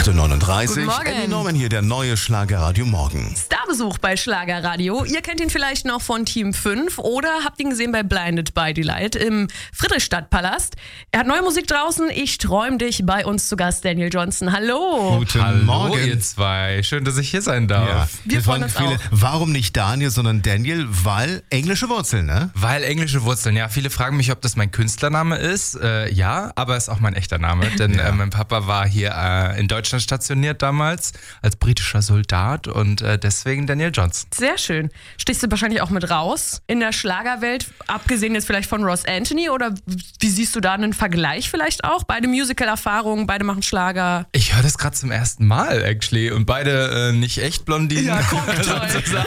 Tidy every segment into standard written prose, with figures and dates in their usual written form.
8:39 Guten Morgen. Andy Norman hier, der neue Schlagerradio Morgen. Starbesuch bei Schlagerradio. Ihr kennt ihn vielleicht noch von Team 5 oder habt ihn gesehen bei Blinded by Delight im Friedrichstadtpalast. Er hat neue Musik draußen. Ich träum dich. Bei uns zu Gast Daniel Johnston. Hallo. Guten Morgen. Ihr zwei. Schön, dass ich hier sein darf. Ja, Wir freuen uns auch. Warum nicht Daniel, sondern Daniel? Weil englische Wurzeln, ne? Weil englische Wurzeln, ja. Viele fragen mich, ob das mein Künstlername ist. Ja, aber ist auch mein echter Name. Denn mein Papa war hier in Deutschland stationiert damals als britischer Soldat und deswegen Daniel Johnston. Sehr schön. Stichst du wahrscheinlich auch mit raus in der Schlagerwelt, abgesehen jetzt vielleicht von Ross Anthony, oder wie siehst du da einen Vergleich vielleicht auch? Beide Musical-Erfahrungen, beide machen Schlager. Ich höre das gerade zum ersten Mal, actually. Und beide nicht echt Blondinen. Ja, guck, toll.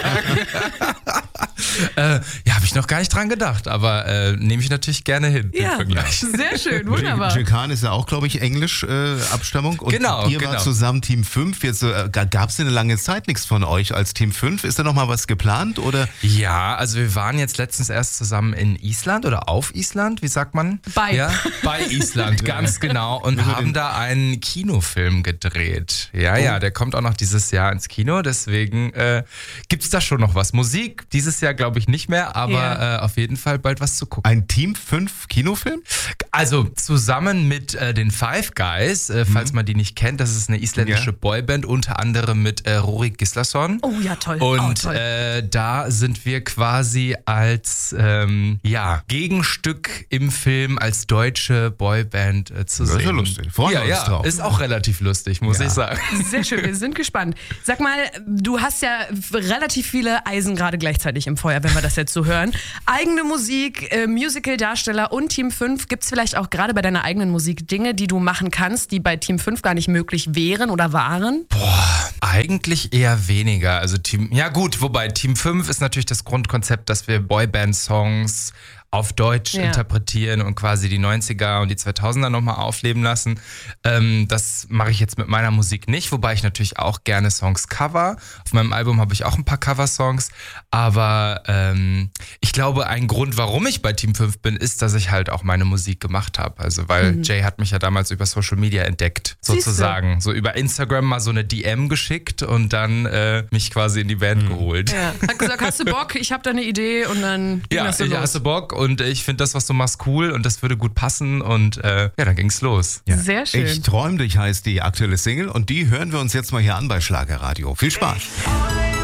Habe ich noch gar nicht dran gedacht, aber nehme ich natürlich gerne hin. Den Ja, Vergleich. sehr schön, wunderbar. Jay Khan ist ja auch, glaube ich, Englisch Abstammung. Und Genau, ihr wart zusammen Team 5. Jetzt gab es eine lange Zeit nichts von euch als Team 5. Ist da noch mal was geplant? Oder? Ja, also wir waren jetzt letztens erst zusammen in Island oder auf Island, wie sagt man? Bei Island, ganz genau. Und haben da einen Kinofilm gedreht. Ja, der kommt auch noch dieses Jahr ins Kino. Deswegen gibt's da schon noch was. Musik dieses Jahr glaube ich nicht mehr, aber auf jeden Fall bald was zu gucken. Ein Team 5 Kinofilm? Also zusammen mit den Five Guys, falls man die nicht kennt, das ist eine isländische Boyband, unter anderem mit Rory Gislason. Oh ja, toll. Und toll. da sind wir quasi als Gegenstück im Film als deutsche Boyband zu sehen. Das ist ja lustig. Freuen wir uns drauf. Ist auch relativ lustig, muss ich sagen. Sehr schön, wir sind gespannt. Sag mal, du hast ja relativ viele Eisen gerade gleichzeitig im Feuer, wenn wir das jetzt so hören. Eigene Musik, Musical-Darsteller und Team 5. Gibt es vielleicht auch gerade bei deiner eigenen Musik Dinge, die du machen kannst, die bei Team 5 gar nicht möglich wären oder waren? Eigentlich eher weniger. Also wobei Team 5 ist natürlich das Grundkonzept, dass wir Boyband-Songs auf Deutsch interpretieren und quasi die 90er und die 2000er nochmal aufleben lassen. Das mache ich jetzt mit meiner Musik nicht, wobei ich natürlich auch gerne Songs cover. Auf meinem Album habe ich auch ein paar Cover-Songs, aber ich glaube, ein Grund, warum ich bei Team 5 bin, ist, dass ich halt auch meine Musik gemacht habe. Also weil Jay hat mich ja damals über Social Media entdeckt, sozusagen. So über Instagram mal so eine DM geschickt und dann mich quasi in die Band geholt. Ja. Hat gesagt, hast du Bock? Ich habe da eine Idee und dann ging das so los. Hast du Bock? Und ich finde das, was du machst, cool und das würde gut passen und dann ging's los. Ja. Sehr schön. Ich träum dich heißt die aktuelle Single und die hören wir uns jetzt mal hier an bei Schlagerradio. Viel Spaß.